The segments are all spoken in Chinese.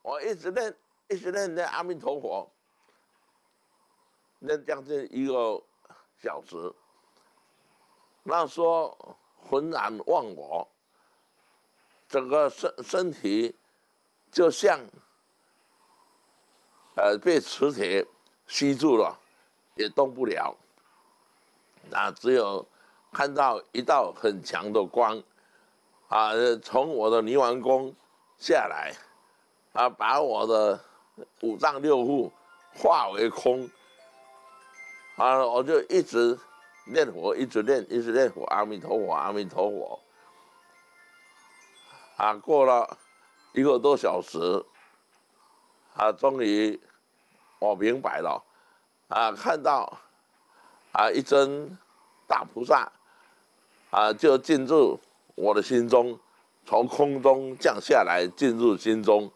我一直练阿弥陀佛，练将近1个小时。那时候浑然忘我，整个身体就像被磁铁吸住了，也动不了。那只有看到一道很强的光，从我的泥丸宫下来，把我的5脏6腑化为空，我就一直念佛，一直念佛，阿弥陀佛，阿弥陀佛。过了1个多小时，终于我明白了，看到一尊大菩萨，就进入我的心中，从空中降下来，进入心中。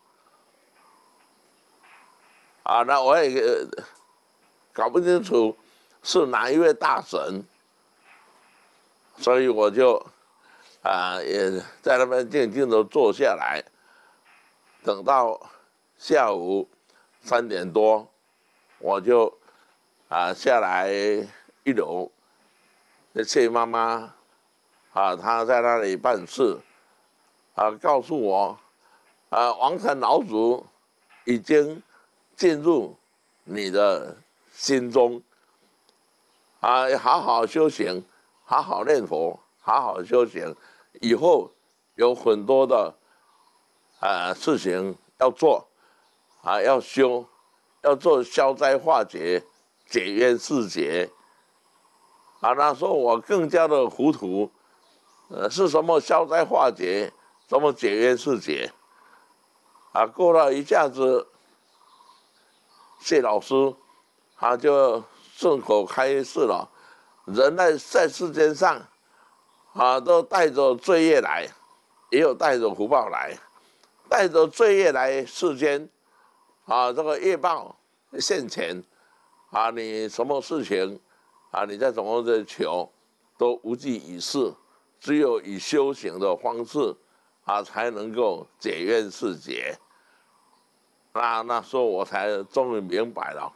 那我也搞不清楚是哪一位大神，所以我就也在那边静静的坐下来，等到下午3点多，我就下来1楼，谢妈妈她在那里办事，告诉我，王禅老祖已经进入你的心中，好好修行，好好念佛，好好修行，以后有很多的事情要做，要修，要做消灾化解、解冤释结。那时候我更加的糊涂，是什么消灾化解，什么解冤释结？过了一下子，谢老师就顺口开示了，人在世间上都带着罪业来，也有带着福报来。带着罪业来世间，这个业报现前，你什么事情，你再怎么的求，都无济于事，只有以修行的方式，才能够解冤释结。那时候我才终于明白了。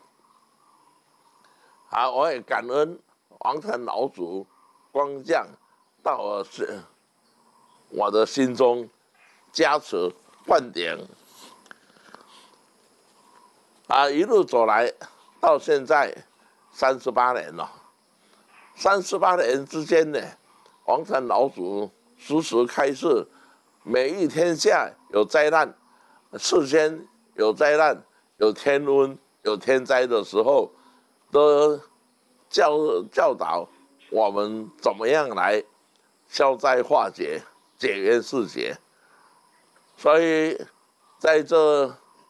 我也感恩王禅老祖光降到了我的心中，加持灌顶，一路走来到现在38年了。38年之间呢，王禅老祖时时开示，每遇天下有灾难，世间有灾难、有天瘟、有天灾的时候，都教导我们怎么样来消灾化解、解冤释结。所以在这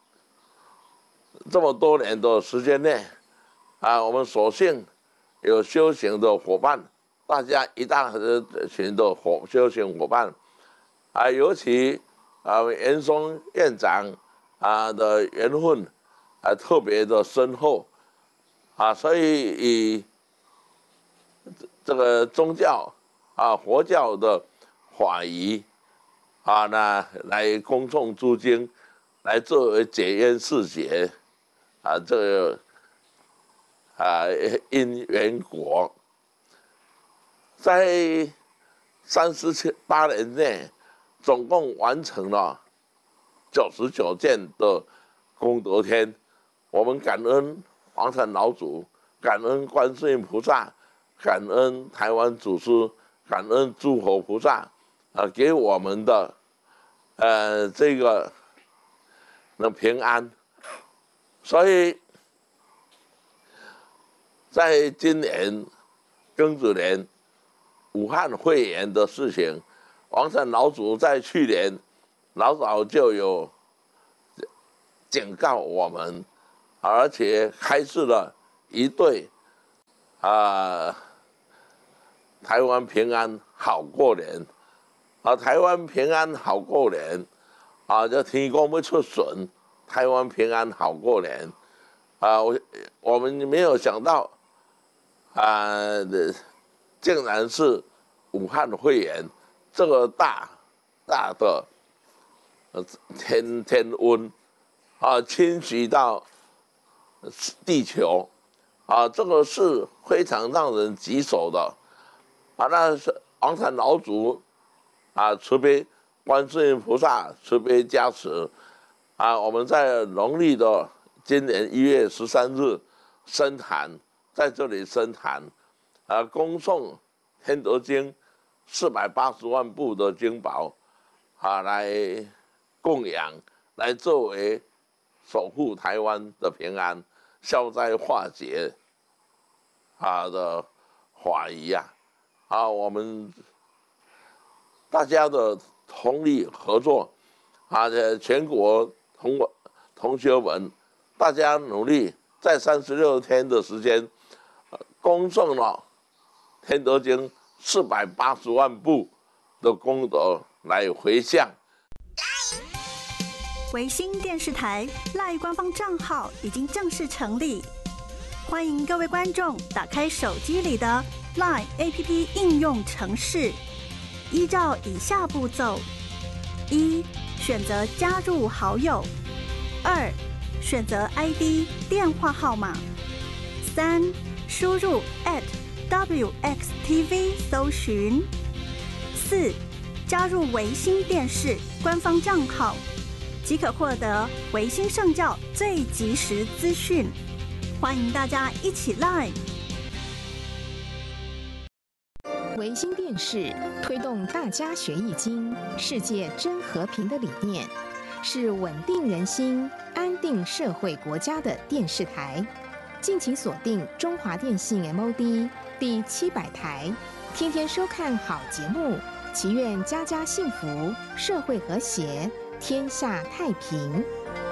么多年的时间内，我们所幸有修行的伙伴，大家一大群的修行伙伴，尤其袁松院长的缘分特别的深厚，所以以这个宗教佛教的法仪来恭诵诸经，来作为解冤释结这个因缘果，在38年内，总共完成了99件的功德天。我们感恩王禅老祖，感恩观世音菩萨，感恩台湾祖师，感恩诸佛菩萨给我们的这个平安。所以在今年庚子年武汉肺炎的事情，王禅老祖在去年老早就有警告我们，而且开示了一对台湾平安好过年，台湾平安好过年，就天公要出巡，台湾平安好过年，我们没有想到，竟然是武汉肺炎这个大的天瘟， 侵袭到地球，这个是非常让人棘手的，那是王禅老祖慈悲，观世音菩萨慈悲加持，我们在农历的今年1月13日升坛，在这里升坛，恭送《天德经》480万部的经宝，来供养，来作为守护台湾的平安、消灾化解的法仪我们大家的通力合作全国同学们，大家努力，在36天的时间，恭送了《天德经》480万部的功德来回向。 维新电视台 LINE 官方账号已经正式成立，欢迎各位观众打开手机里的 LINE APP 应用程式，依照以下步骤：1. 选择加入好友；2. 选择 ID 电话号码；3. 输入 @WXTV 搜寻；4. 加入维新电视官方账号，即可获得维新圣教最及时资讯。欢迎大家一起 LINE。 维新电视推动大家学易经、世界真和平的理念，是稳定人心、安定社会国家的电视台。敬请锁定中华电信 MOD 第700台，天天收看好节目，祈愿家家幸福，社会和谐，天下太平。